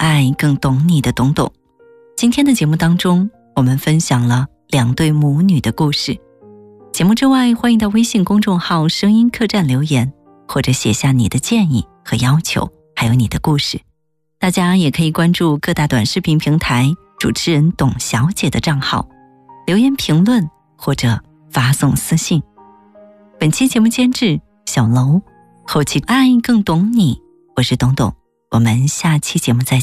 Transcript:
爱更懂你的董董。今天的节目当中，我们分享了2对母女的故事。节目之外，欢迎到微信公众号声音客栈留言，或者写下你的建议和要求，还有你的故事。大家也可以关注各大短视频平台主持人董小姐的账号，留言评论或者发送私信。本期节目监制小楼，后期爱更懂你，我是董董，我们下期节目再见。